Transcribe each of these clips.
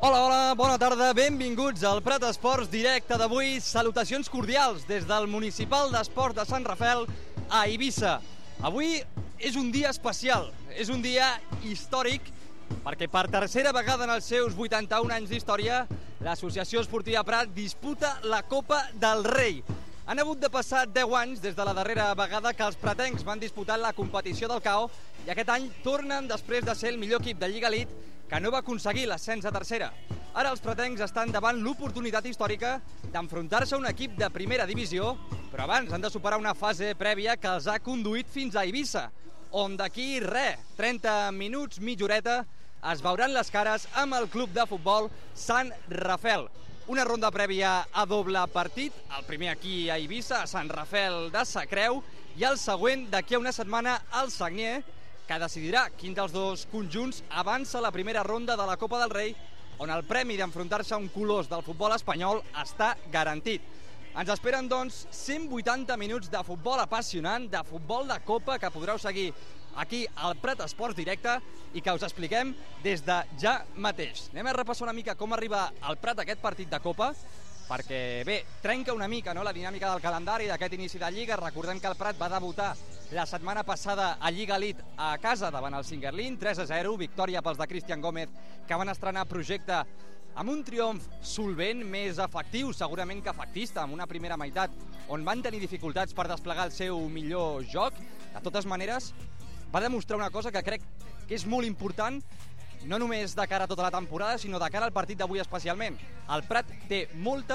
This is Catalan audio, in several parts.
Hola, hola, bona tarda, benvinguts al Prat Esports directe d'avui. Salutacions cordials des del Municipal d'Esport de Sant Rafel a Eivissa. Avui és un dia especial, és un dia històric, perquè per tercera vegada en els seus 81 anys d'història, l'Associació Esportiva Prat disputa la Copa del Rei. Han hagut de passar 10 anys des de la darrera vegada que els pratencs van disputar la competició del CAO i aquest any tornen després de ser el millor equip de Lliga Elite que no va aconseguir l'ascens a tercera. Ara els pratencs estan davant l'oportunitat històrica d'enfrontar-se a un equip de primera divisió, però abans han de superar una fase prèvia que els ha conduït fins a Eivissa, on d'aquí 30 minuts, mitja horeta, es veuran les cares amb el club de futbol Sant Rafel. Una ronda prèvia a doble partit, el primer aquí a Eivissa, a Sant Rafel de Sacreu, i el següent d'aquí a una setmana al Sagnier, que decidirà quin dels dos conjunts avança a la primera ronda de la Copa del Rei, on el premi d'enfrontar-se a un colós del futbol espanyol està garantit. Ens esperen, doncs, 180 minuts de futbol apassionant, de futbol de Copa, que podreu seguir aquí al Prat Esports directe i que us expliquem des de ja mateix. Anem a repassar una mica com arriba al Prat aquest partit de Copa, perquè, bé, trenca una mica la dinàmica del calendari d'aquest inici de Lliga. Recordem que el Prat va debutar la setmana passada a Lliga Elite a casa davant el Singuerlín, 3-0, victòria pels de Cristian Gómez, que van estrenar projecte amb un triomf solvent, més efectiu, segurament que efectista, amb una primera meitat on van tenir dificultats per desplegar el seu millor joc. De totes maneres, va demostrar una cosa que crec que és molt important, no només de cara a tota la temporada, sinó de cara al partit d'avui especialment. El Prat té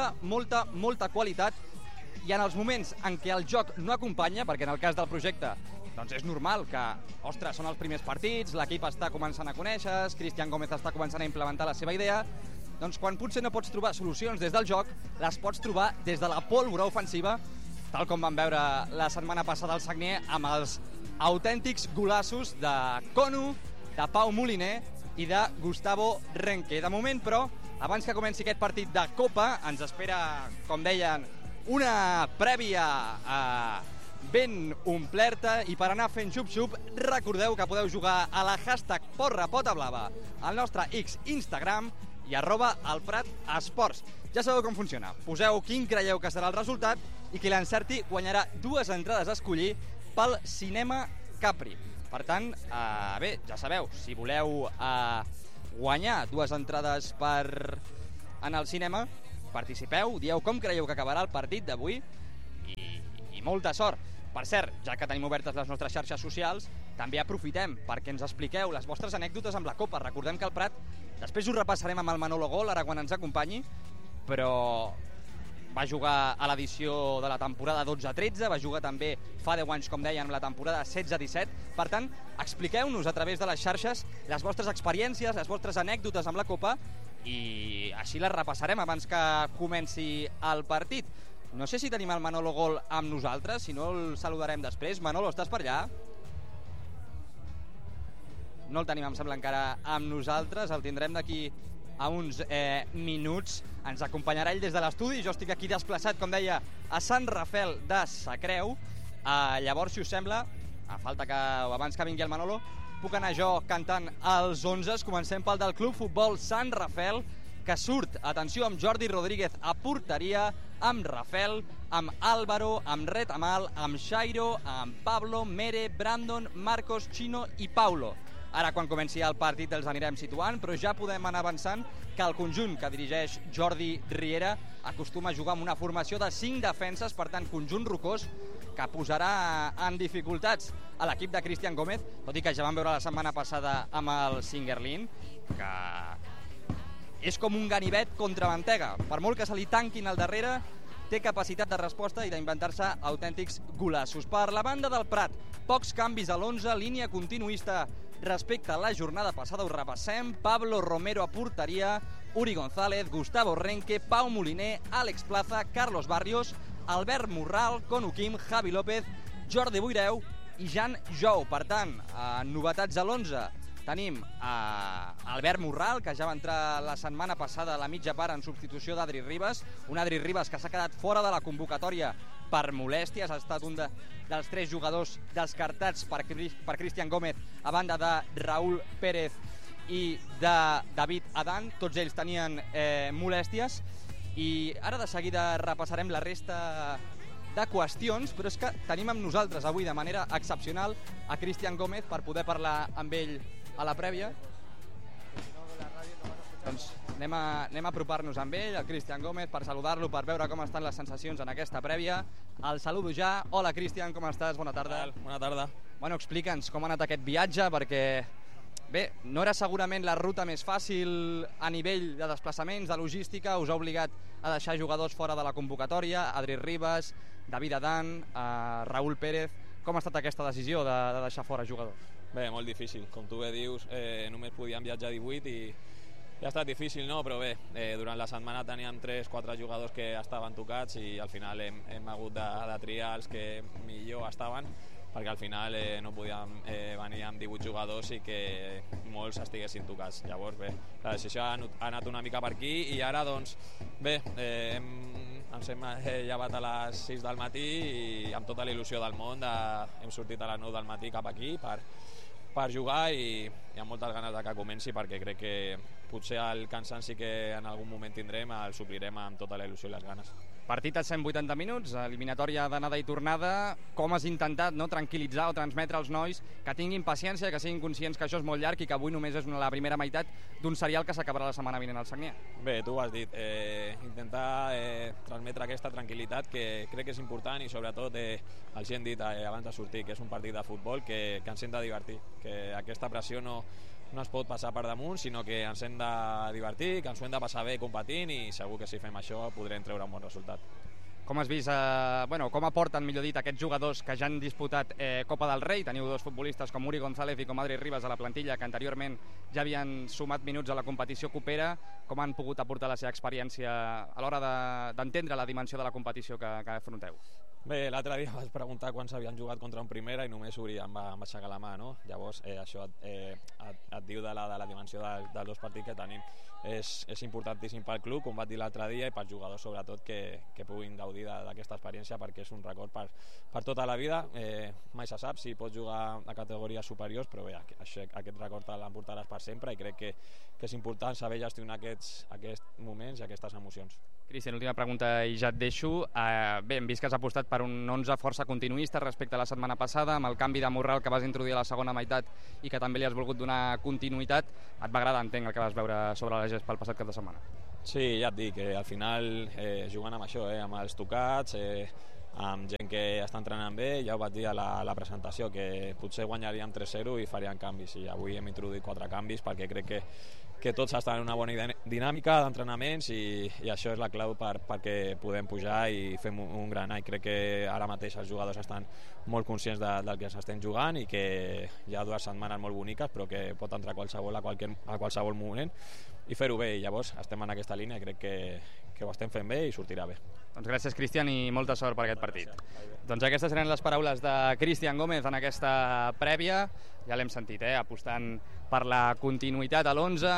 molta qualitat, i en els moments en què el joc no acompanya, perquè en el cas del projecte doncs és normal que, ostres, són els primers partits, l'equip està començant a conèixer, Cristian Gómez està començant a implementar la seva idea, doncs quan potser no pots trobar solucions des del joc, les pots trobar des de la pólvora ofensiva, tal com vam veure la setmana passada al Sagnier amb els autèntics golassos de Konu, de Pau Moliner i de Gustavo Renque. De moment, però, abans que comenci aquest partit de Copa, ens espera, com deien, una prèvia ben omplerta, i per anar fent xup-xup recordeu que podeu jugar a la hashtag #PorraPotaBlava al nostre X Instagram i @elPratEsports. Ja sabeu com funciona. Poseu quin creieu que serà el resultat i qui l'encerti guanyarà 2 entrades a escollir pel Cinema Capri. Per tant, bé, ja sabeu, si voleu guanyar 2 entrades per anar al cinema, participeu, dieu com creieu que acabarà el partit d'avui i molta sort. Per cert, ja que tenim obertes les nostres xarxes socials, també aprofitem perquè ens expliqueu les vostres anècdotes amb la Copa. Recordem que el Prat, després ho repassarem amb el Manolo Gol, ara quan ens acompanyi, però va jugar a l'edició de la temporada 12-13, va jugar també fa 10 anys, com deien, la temporada 16-17. Per tant, expliqueu-nos a través de les xarxes les vostres experiències, les vostres anècdotes amb la Copa, i així les repassarem abans que comenci el partit. No sé si tenim el Manolo Gol amb nosaltres, si no el saludarem després. Manolo, estàs per allà? No el tenim, em sembla, encara amb nosaltres, el tindrem d'aquí a uns minuts. Ens acompanyarà ell des de l'estudi, jo estic aquí desplaçat, com deia, a Sant Rafel de Sacreu. Llavors, si us sembla, a falta que abans que vingui el Manolo, puc anar jo cantant els 11. Comencem pel del Club Futbol Sant Rafel, que surt, atenció, amb Jordi Rodríguez a porteria, amb Rafel, amb Álvaro, amb Retamal, amb Xairo, amb Pablo, Mere, Brandon, Marcos, Chino i Paulo. Ara, quan comenci el partit, els anirem situant, però ja podem anar avançant que el conjunt que dirigeix Jordi Riera acostuma a jugar amb una formació de 5 defenses, per tant, conjunt rocós, que posarà en dificultats a l'equip de Cristian Gómez, tot i que ja vam veure la setmana passada amb el Singuerlín, que és com un ganivet contra mantega. Per molt que se li tanquin al darrere, té capacitat de resposta i d'inventar-se autèntics golassos. Per la banda del Prat, pocs canvis a l'11, línia continuista respecte a la jornada passada. Ho repassem: Pablo Romero a porteria, Uri González, Gustavo Renque, Pau Moliner, Àlex Plaza, Carlos Barrios, Albert Morral, Konu Kim, Javi López, Jordi Boireu i Jan Jou. Per tant, novetats a l'11. Tenim Albert Morral, que ja va entrar la setmana passada a la mitja part en substitució d'Adri Ribas, un Adri Ribas que s'ha quedat fora de la convocatòria per molèsties, ha estat un dels 3 jugadors descartats per Cristian Gómez a banda de Raúl Pérez i de David Adan. Tots ells tenien molèsties i ara de seguida repassarem la resta de qüestions, però és que tenim amb nosaltres avui de manera excepcional a Cristian Gómez per poder parlar amb ell a la prèvia. Doncs anem a apropar-nos amb ell, el Cristian Gómez, per saludar-lo, per veure com estan les sensacions en aquesta prèvia. El saludo ja. Hola, Cristian, com estàs? Bona tarda. Bona tarda. Bueno, explica'ns com ha anat aquest viatge, perquè bé, no era segurament la ruta més fàcil a nivell de desplaçaments, de logística. Us ha obligat a deixar jugadors fora de la convocatòria, Adri Ribas, David Adan, Raúl Pérez. Com ha estat aquesta decisió de deixar fora jugadors? Bé, molt difícil. Com tu bé dius, només podíem viatjar 18 i ha estat difícil, no? Però bé, durant la setmana teníem 3-4 jugadors que estaven tocats i al final hem hagut de triar els que millor estaven, perquè al final no podíem venir amb 18 jugadors i que molts estiguessin tocats. Llavors, bé, la decisió ha anat una mica per aquí i ara, doncs, bé, ens hem llevat a les 6 del matí i amb tota la il·lusió del món hem sortit a les 9 del matí cap aquí per jugar i amb moltes ganes de que comenci, perquè crec que potser el cansanci que en algun moment tindrem el suplirem amb tota la il·lusió i les ganes. Partit a 180 minuts, eliminatòria d'anada i tornada. Com has intentat tranquil·litzar o transmetre als nois que tinguin paciència, que siguin conscients que això és molt llarg i que avui només és la primera meitat d'un serial que s'acabarà la setmana vinent al Sagnià? Bé, tu ho has dit, intentar transmetre aquesta tranquil·litat que crec que és important i sobretot els hem dit abans de sortir que és un partit de futbol que ens hem de divertir, que aquesta pressió no es pot passar per damunt, sinó que ens hem de divertir, que ens ho hem de passar bé competint i segur que si fem això podrem treure un bon resultat. Com has vist, com aporten, millor dit, aquests jugadors que ja han disputat Copa del Rei? Teniu dos futbolistes com Uri González i com Adri Ribas a la plantilla que anteriorment ja havien sumat minuts a la competició copera. Com han pogut aportar la seva experiència a l'hora d'entendre la dimensió de la competició que afronteu? Bé, l'altre dia vaig preguntar quants havien jugat contra un primera i només Uri em va aixecar la mà, no? Llavors això et diu de la dimensió dels dos partits que tenim. És importantíssim pel club, com vaig dir l'altre dia, i pels jugadors sobretot que puguin gaudir d'aquesta experiència, perquè és un record per tota la vida. Mai se sap si pots jugar a categories superiors, però bé, aquest record l'emportaràs per sempre i crec que és important saber gestionar aquests moments i aquestes emocions. Cristian, última pregunta i ja et deixo. Bé, hem vist que has apostat per un 11 força continuista respecte a la setmana passada, amb el canvi de Morral que vas introduir a la segona meitat i que també li has volgut donar continuïtat. Et va agradar, entenc, el que vas veure sobre la gest pel passat cap de setmana? Sí, ja et dic, al final jugant amb això, amb els tocats, amb gent que està entrenant bé, ja ho vaig dir a la presentació, que potser guanyaríem 3-0 i faríem canvis, i avui hem introduït 4 canvis perquè crec que tots estan en una bona dinàmica d'entrenaments i això és la clau perquè podem pujar i fem un gran any. Crec que ara mateix els jugadors estan molt conscients del que s'estem jugant i que hi ha 2 setmanes molt boniques, però que pot entrar qualsevol a qualsevol moment i fer-ho bé, i llavors estem en aquesta línia i crec que ho estem fent bé i sortirà bé. Doncs gràcies, Cristian, i molta sort per aquest partit. Doncs aquestes eren les paraules de Cristian Gómez en aquesta prèvia. Ja l'hem sentit, apostant per la continuïtat a l'11,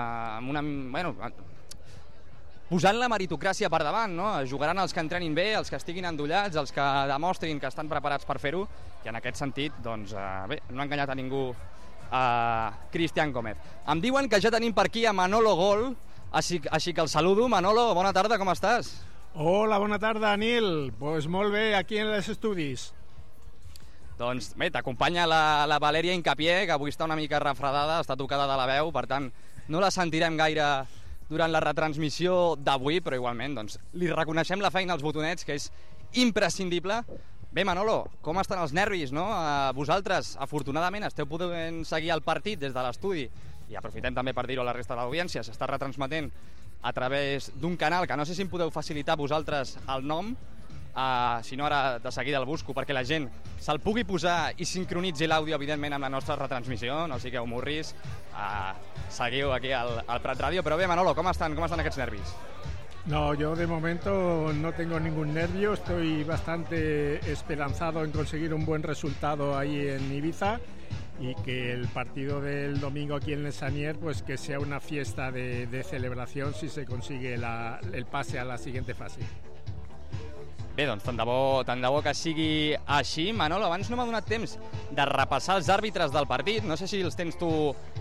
posant la meritocràcia per davant, no? Jugaran els que entrenin bé, els que estiguin endollats, els que demostrin que estan preparats per fer-ho, i en aquest sentit, doncs, bé, no ha enganyat a ningú Cristian Gómez. Em diuen que ja tenim per aquí a Manolo Gol, així que el saludo. Manolo, bona tarda, com estàs? Hola, bona tarda, Nil. Pues molt bé, aquí en els estudis. Doncs bé, t'acompanya la Valèria Incapié, que avui està una mica refredada, està tocada de la veu, per tant, no la sentirem gaire durant la retransmissió d'avui, però igualment, doncs, li reconeixem la feina als botonets, que és imprescindible. Bé, Manolo, com estan els nervis, no? Vosaltres, afortunadament, esteu podent seguir el partit des de l'estudi, i aprofitem també per dir-ho a la resta de l'audiència, s'està retransmetent a través d'un canal que no sé si em podeu facilitar vosaltres el nom, si no ara de seguida el busco perquè la gent se'l pugui posar i sincronitzi l'àudio evidentment amb la nostra retransmissió, no sigueu morris, seguiu aquí al Prat Ràdio. Però bé, Manolo, com estan aquests nervis? No, yo de momento no tengo ningún nervio, estoy bastante esperanzado en conseguir un buen resultado ahí en Ibiza y que el partido del domingo aquí en el Sagnier pues que sea una fiesta de celebración si se consigue el pase a la siguiente fase. Bé, doncs tant de bo que sigui així. Manolo, abans no m'ha donat temps de repassar els àrbitres del partit, no sé si els tens tu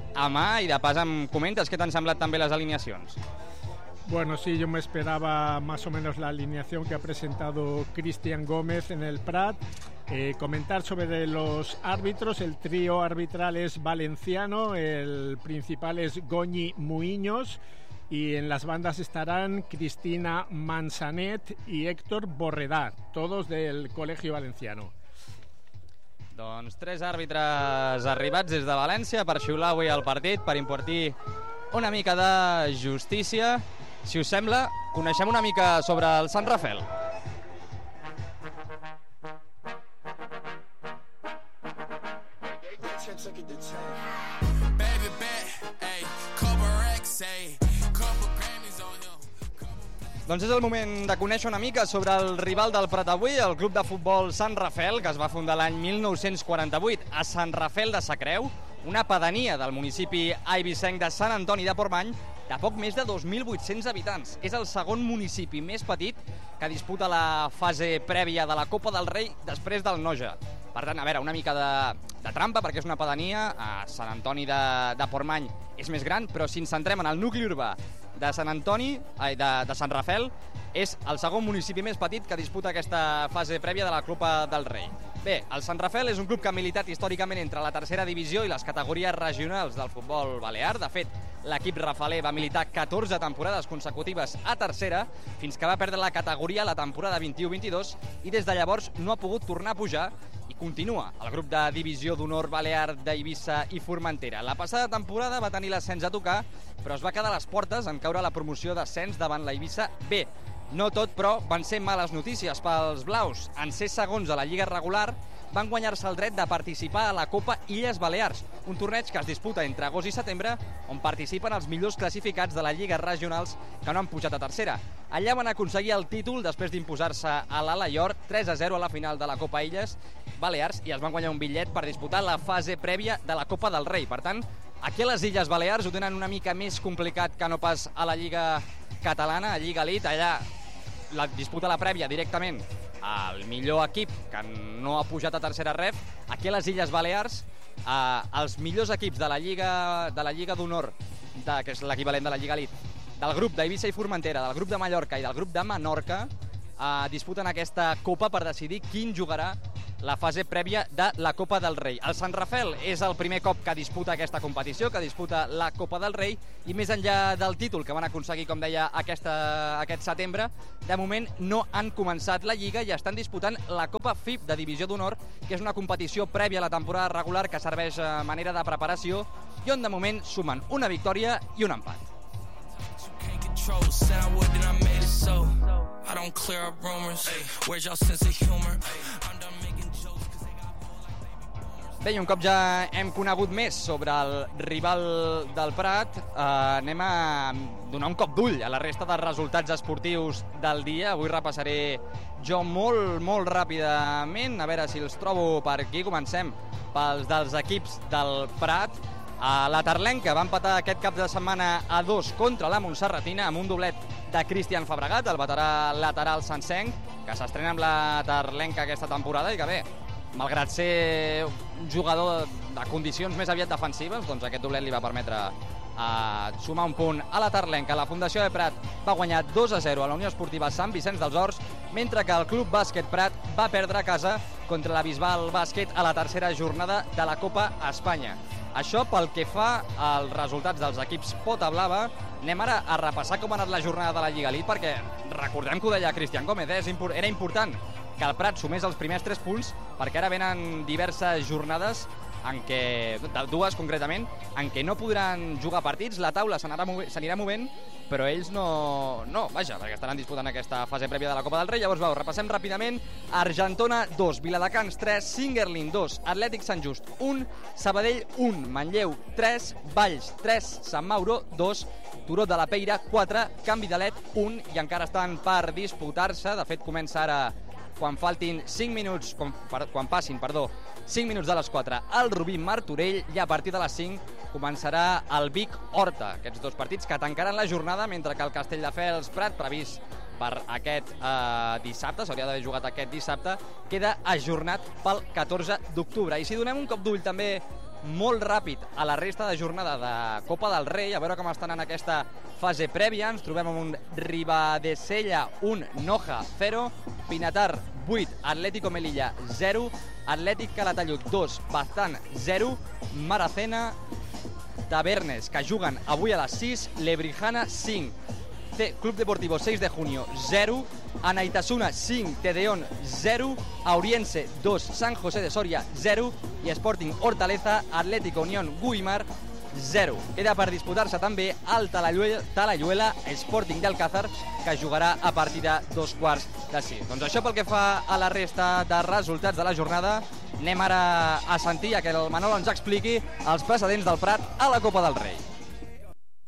a mà, i de pas em comentes què t'han semblat també les alineacions. Bueno, sí, yo me esperaba más o menos la alineación que ha presentado Cristian Gómez en el Prat. Comentar sobre los árbitros: el trío arbitral es valenciano, el principal es Goñi Muiños, y en las bandas estarán Cristina Mansanet y Héctor Borredà, todos del Colegio Valenciano. Doncs 3 àrbitres arribats des de València per xiular avui el partit, per impartir una mica de justícia. Si us sembla, coneixem una mica sobre el Sant Rafel. Doncs és el moment de conèixer una mica sobre el rival del Prat avui, el club de futbol Sant Rafel, que es va fundar l'any 1948 a Sant Rafel de Sacreu, una pedania del municipi eivissenc de Sant Antoni de Portmany, de poc més de 2.800 habitants. És el segon municipi més petit que disputa la fase prèvia de la Copa del Rei després del Noja. Per tant, a veure, una mica de trampa, perquè és una pedania. A Sant Antoni de Portmany és més gran, però si ens centrem en el nucli urbà de Sant Rafel, és el segon municipi més petit que disputa aquesta fase prèvia de la Copa del Rei. Bé, el Sant Rafel és un club que ha militat històricament entre la tercera divisió i les categories regionals del futbol balear. De fet, l'equip rafaler va militar 14 temporades consecutives a tercera, fins que va perdre la categoria la temporada 21-22, i des de llavors no ha pogut tornar a pujar i continua el grup de divisió d'honor balear d'Eivissa i Formentera. La passada temporada va tenir l'ascens a tocar, però es va quedar a les portes en caure la promoció d'ascens davant l'Eivissa B. No tot, però, van ser males notícies pels blaus. En ser segons a la Lliga regular, van guanyar-se el dret de participar a la Copa Illes Balears, un torneig que es disputa entre agost i setembre, on participen els millors classificats de la Lliga regionals que no han pujat a tercera. Allà van aconseguir el títol després d'imposar-se a l'Alaior 3-0 a la final de la Copa Illes Balears, i es van guanyar un bitllet per disputar la fase prèvia de la Copa del Rei. Per tant, aquí a les Illes Balears ho tenen una mica més complicat que no pas a la Lliga catalana, a Lliga Elite. Allà la disputa la prèvia directament al millor equip que no ha pujat a tercera ref. Aquí a les Illes Balears, els millors equips de la Lliga d'Honor, que és l'equivalent de la Lliga Elite, del grup d'Eivissa i Formentera, del grup de Mallorca i del grup de Menorca, disputen aquesta Copa per decidir quin jugarà la fase prèvia de la Copa del Rei. El Sant Rafel és el primer cop que disputa aquesta competició, que disputa la Copa del Rei, i més enllà del títol que van aconseguir, com deia, aquest setembre, de moment no han començat la Lliga i estan disputant la Copa FIB de Divisió d'Honor, que és una competició prèvia a la temporada regular que serveix a manera de preparació i on de moment sumen una victòria i un empat. Bé, i un cop ja hem conegut més sobre el rival del Prat, anem a donar un cop d'ull a la resta de resultats esportius del dia. Avui repassaré jo molt ràpidament, a veure si els trobo per aquí. Comencem pels dels equips del Prat. La Tarlenca va empatar aquest cap de setmana a 2 contra la Montserratina amb un doblet de Cristian Fabregat, el veterà lateral sancenc, que s'estrena amb la Tarlenca aquesta temporada i que, bé, malgrat ser un jugador de condicions més aviat defensives, doncs aquest doblet li va permetre sumar un punt a la Tarlenca. La Fundació de Prat va guanyar 2-0 a la Unió Esportiva Sant Vicenç dels Horts, mentre que el Club Bàsquet Prat va perdre a casa contra la Bisbal Bàsquet a la tercera jornada de la Copa Espanya. Això pel que fa als resultats dels equips Pota Blava. Anem ara a repassar com ha anat la jornada de la Lliga Elite, perquè recordem que ho deia Cristian Gómez, era important que el Prat sumés els primers 3 punts, perquè ara venen diverses jornades en què, dues concretament, en què no podran jugar partits, la taula s'anirà movent, però ells no, perquè estaran disputant aquesta fase prèvia de la Copa del Rei. Llavors, repassem ràpidament: Argentona 2, Viladecans 3, Singerlin 2, Atlètic Sant Just 1, Sabadell 1, Manlleu 3, Valls 3, Sant Mauro 2, Turó de la Peira 4, Can Vidalet 1, i encara estan per disputar-se. De fet, comença ara, quan passin 5 minuts de les 4, el Rubí Martorell, i a partir de les 5 començarà el Vic Horta. Aquests dos partits que tancaran la jornada, mentre que el Castelldefels Prat, previst per aquest dissabte, s'hauria d'haver jugat aquest dissabte, queda ajornat pel 14 d'octubre. I si donem un cop d'ull també molt ràpid a la resta de jornada de Copa del Rei, a veure com estan en aquesta fase prèvia. Ens trobem amb un Ribadesella 1, Noja 0, Pinatar 8, Atlético Melilla 0, Atlètic Calatayud 2, Baztán 0, Maracena, Tabernes, que juguen avui a les 6, Lebrijana 5, Club Deportivo 6 de Junio 0, Anaitasuna 5, Tedeón 0, Auriense 2, San José de Soria 0 i Sporting Hortaleza, Atlético Unión Guimar 0. Queda per disputar-se també el Talayuela Sporting d'Alcázar, que jugarà a partir de 2:15. Doncs això pel que fa a la resta de resultats de la jornada. Anem ara a sentir que el Manolo ens expliqui els precedents del Prat a la Copa del Rei.